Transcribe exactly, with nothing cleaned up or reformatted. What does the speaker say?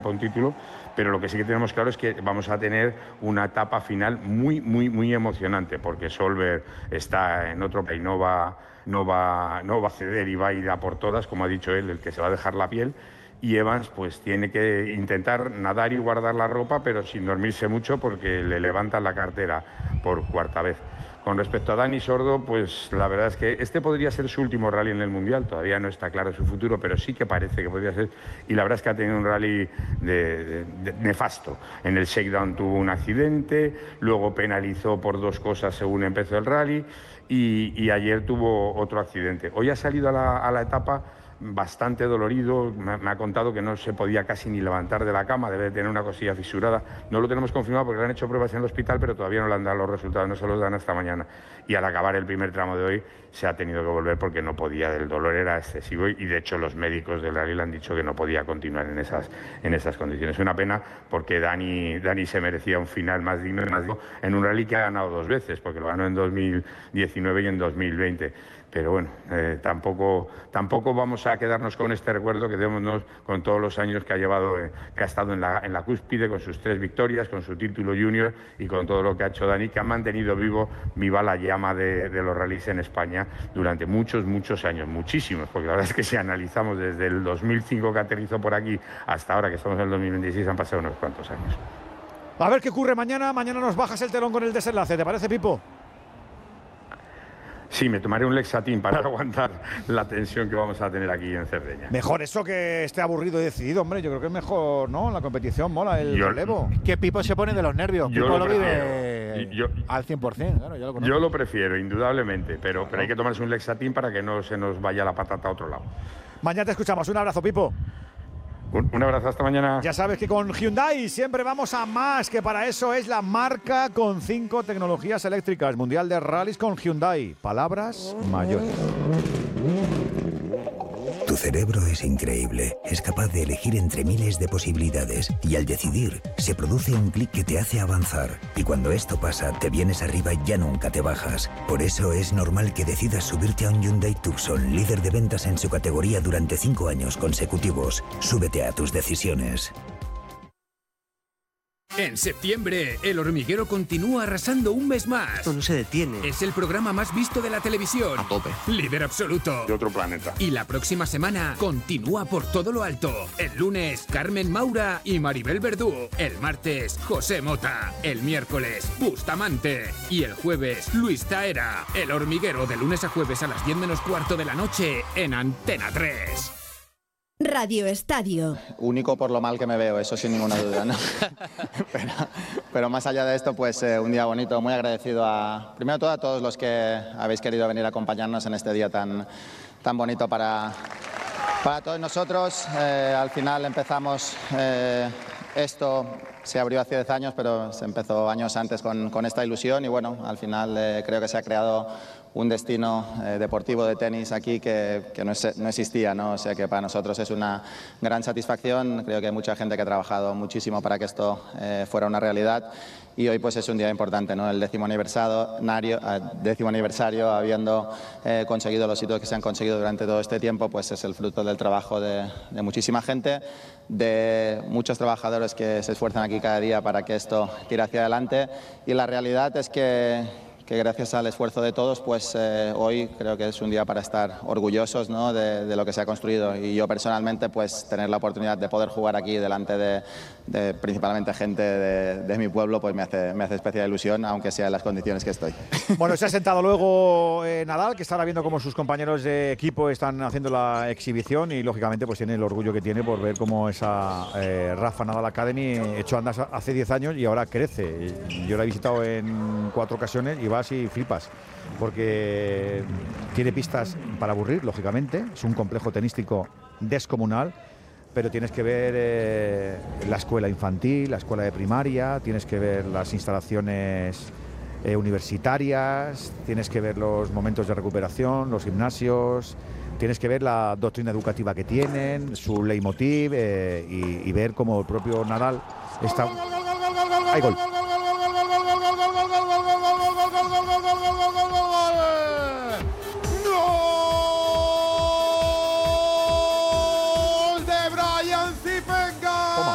un título, pero lo que sí que tenemos claro es que vamos a tener una etapa final muy, muy, muy emocionante, porque Solberg está en otro país, no va, no va, no va a ceder y va a ir a por todas, como ha dicho él, el que se va a dejar la piel, y Evans pues tiene que intentar nadar y guardar la ropa, pero sin dormirse mucho, porque le levantan la cartera por cuarta vez. Con respecto a Dani Sordo, pues la verdad es que este podría ser su último rally en el Mundial, todavía no está claro su futuro, pero sí que parece que podría ser, y la verdad es que ha tenido un rally de, de, de nefasto. En el shakedown tuvo un accidente, luego penalizó por dos cosas según empezó el rally, y, y ayer tuvo otro accidente. Hoy ha salido a la, a la etapa bastante dolorido, me, me ha contado que no se podía casi ni levantar de la cama, debe de tener una cosilla fisurada. No lo tenemos confirmado porque le han hecho pruebas en el hospital, pero todavía no le han dado los resultados, no se los dan hasta mañana. Y al acabar el primer tramo de hoy se ha tenido que volver porque no podía, el dolor era excesivo, y de hecho los médicos del rally le han dicho que no podía continuar en esas, en esas condiciones. Una pena, porque Dani, Dani se merecía un final más digno y más digno en un rally que ha ganado dos veces, porque lo ganó en dos mil diecinueve y en dos mil veinte. Pero bueno, eh, tampoco, tampoco vamos a quedarnos con este recuerdo, quedémonos con todos los años que ha llevado, eh, que ha estado en la, en la cúspide, con sus tres victorias, con su título junior y con todo lo que ha hecho Dani, que ha mantenido vivo, viva la llama de, de los rallies en España durante muchos, muchos años, muchísimos, porque la verdad es que si analizamos desde el dos mil cinco que aterrizó por aquí hasta ahora que estamos en el dos mil veintiséis, han pasado unos cuantos años. A ver qué ocurre mañana, mañana nos bajas el telón con el desenlace, ¿te parece, Pipo? Sí, me tomaré un Lexatin para aguantar la tensión que vamos a tener aquí en Cerdeña. Mejor eso que esté aburrido y decidido, hombre. Yo creo que es mejor, ¿no? La competición mola, el relevo. Que Pipo se pone de los nervios. Pipo lo, lo vive yo, al cien por cien, claro, yo lo conozco. Yo lo prefiero, indudablemente, pero, claro. pero hay que tomarse un Lexatin para que no se nos vaya la patata a otro lado. Mañana te escuchamos. Un abrazo, Pipo. Un, un abrazo, hasta mañana. Ya sabes que con Hyundai siempre vamos a más, que para eso es la marca con cinco tecnologías eléctricas. Mundial de Rallys con Hyundai. Palabras mayores. Tu cerebro es increíble, es capaz de elegir entre miles de posibilidades y al decidir se produce un clic que te hace avanzar y cuando esto pasa te vienes arriba y ya nunca te bajas. Por eso es normal que decidas subirte a un Hyundai Tucson, líder de ventas en su categoría durante cinco años consecutivos. Súbete a tus decisiones. En septiembre, El Hormiguero continúa arrasando un mes más. Esto no se detiene. Es el programa más visto de la televisión. A tope. Líder absoluto. De otro planeta. Y la próxima semana continúa por todo lo alto. El lunes, Carmen Maura y Maribel Verdú. El martes, José Mota. El miércoles, Bustamante. Y el jueves, Luis Taera. El Hormiguero, de lunes a jueves a las diez menos cuarto de la noche en Antena tres. Radio Estadio. Único por lo mal que me veo, eso sin ninguna duda, ¿no? pero, pero más allá de esto, pues eh, un día bonito, muy agradecido a, primero todo a todos los que habéis querido venir a acompañarnos en este día tan, tan bonito para, para todos nosotros. Eh, al final empezamos, eh, esto se abrió hace diez años, pero se empezó años antes con, con esta ilusión y bueno, al final eh, creo que se ha creado un destino eh, deportivo de tenis aquí que, que no, es, no existía, ¿no? O sea que para nosotros es una gran satisfacción. Creo que hay mucha gente que ha trabajado muchísimo para que esto eh, fuera una realidad y hoy pues es un día importante, ¿no? El décimo aniversario, décimo aniversario habiendo eh, conseguido los hitos que se han conseguido durante todo este tiempo, pues es el fruto del trabajo de, de muchísima gente, de muchos trabajadores que se esfuerzan aquí cada día para que esto tire hacia adelante y la realidad es que que gracias al esfuerzo de todos, pues eh, hoy creo que es un día para estar orgullosos, ¿no? de, de lo que se ha construido y yo personalmente pues tener la oportunidad de poder jugar aquí delante de, de principalmente gente de, de mi pueblo pues me hace, me hace especial ilusión, aunque sea en las condiciones que estoy. Bueno, se ha sentado luego eh, Nadal, que estará viendo cómo sus compañeros de equipo están haciendo la exhibición y lógicamente pues tiene el orgullo que tiene por ver cómo esa eh, Rafa Nadal Academy echó andas hace diez años y ahora crece. Yo la he visitado en cuatro ocasiones y vas y flipas, porque tiene pistas para aburrir, lógicamente, es un complejo tenístico descomunal, pero tienes que ver eh, la escuela infantil, la escuela de primaria, tienes que ver las instalaciones eh, universitarias, tienes que ver los momentos de recuperación, los gimnasios, tienes que ver la doctrina educativa que tienen, su leitmotiv eh, y, y ver cómo el propio Nadal está... ¡Hay gol!